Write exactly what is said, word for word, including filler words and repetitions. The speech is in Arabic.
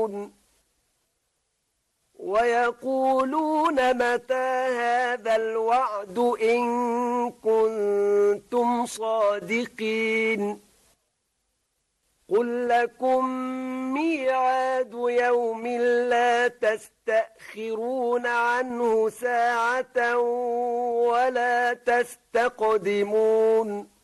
تستعجلون ويقولون متى هذا الوعد إن كنتم صادقين قل لكم ميعاد يوم لا تستأخرون عنه ساعة ولا تستقدمون